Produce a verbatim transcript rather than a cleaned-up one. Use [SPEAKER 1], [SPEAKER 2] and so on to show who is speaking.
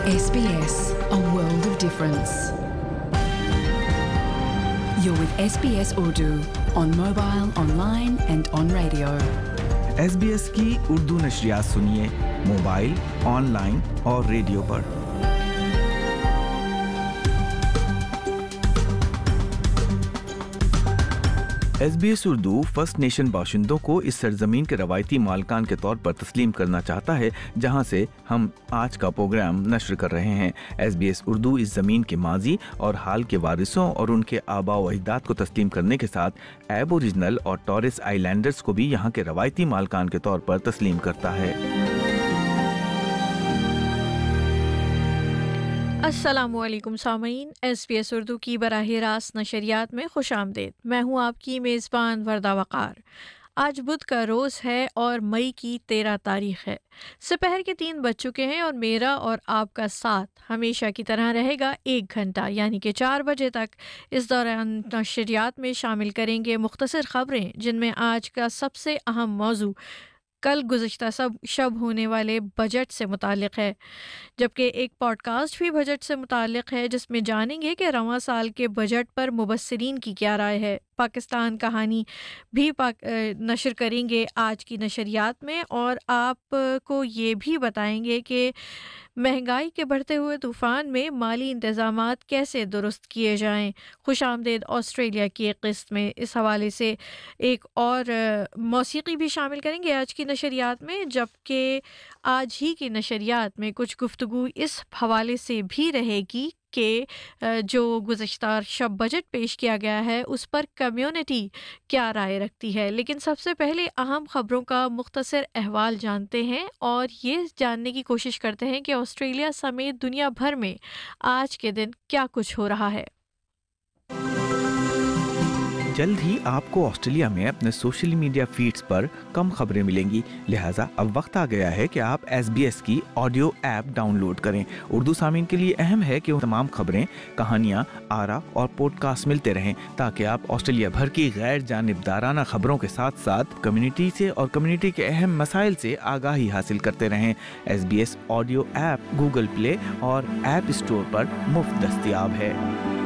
[SPEAKER 1] S B S, a world of difference. You're with S B S Urdu on mobile, online and on radio.
[SPEAKER 2] S B S کی اردو نشریات سنیے mobile, on line اور radio پر۔ S B S Urdu first nation باشندوں کو اس سرزمین کے روایتی مالکان کے طور پر تسلیم کرنا چاہتا ہے جہاں سے ہم آج کا پروگرام نشر کر رہے ہیں۔ ایس بی ایس اردو اس زمین کے ماضی اور حال کے وارثوں اور ان کے آباء و اجداد کو تسلیم کرنے کے ساتھ ایبوریجنل اور ٹورس آئی لینڈرز کو بھی یہاں کے روایتی مالکان کے طور پر تسلیم کرتا ہے۔
[SPEAKER 3] السلام علیکم سامعین، ایس بی ایس اردو کی براہ راست نشریات میں خوش آمدید۔ میں ہوں آپ کی میزبان وردہ وقار۔ آج بدھ کا روز ہے اور مئی کی تیرہ تاریخ ہے۔ سپہر کے تین بج چکے ہیں اور میرا اور آپ کا ساتھ ہمیشہ کی طرح رہے گا ایک گھنٹہ، یعنی کہ چار بجے تک۔ اس دوران نشریات میں شامل کریں گے مختصر خبریں، جن میں آج کا سب سے اہم موضوع کل گزشتہ سب شب ہونے والے بجٹ سے متعلق ہے، جبکہ ایک پوڈ کاسٹ بھی بجٹ سے متعلق ہے جس میں جانیں گے کہ رواں سال کے بجٹ پر مبصرین کی کیا رائے ہے۔ پاکستان کہانی بھی پاک نشر کریں گے آج کی نشریات میں، اور آپ کو یہ بھی بتائیں گے کہ مہنگائی کے بڑھتے ہوئے طوفان میں مالی انتظامات کیسے درست کیے جائیں۔ خوش آمدید آسٹریلیا کی ایک قسط میں اس حوالے سے ایک اور موسیقی بھی شامل کریں گے آج کی نشریات میں، جبکہ آج ہی کی نشریات میں کچھ گفتگو اس حوالے سے بھی رہے گی کہ جو گزشتہ شب بجٹ پیش کیا گیا ہے اس پر کمیونٹی کیا رائے رکھتی ہے۔ لیکن سب سے پہلے اہم خبروں کا مختصر احوال جانتے ہیں اور یہ جاننے کی کوشش کرتے ہیں کہ آسٹریلیا سمیت دنیا بھر میں آج کے دن کیا کچھ ہو رہا ہے۔
[SPEAKER 2] جلد ہی آپ کو آسٹریلیا میں اپنے سوشل میڈیا فیڈز پر کم خبریں ملیں گی، لہٰذا اب وقت آ گیا ہے کہ آپ ایس بی ایس کی آڈیو ایپ ڈاؤن لوڈ کریں۔ اردو سامعین کے لیے اہم ہے کہ تمام خبریں، کہانیاں، آرا اور پوڈ کاسٹ ملتے رہیں تاکہ آپ آسٹریلیا بھر کی غیر جانبدارانہ خبروں کے ساتھ ساتھ کمیونٹی سے اور کمیونٹی کے اہم مسائل سے آگاہی حاصل کرتے رہیں۔ S B S audio app Google Play اور ایپ اسٹور پر مفت دستیاب ہے۔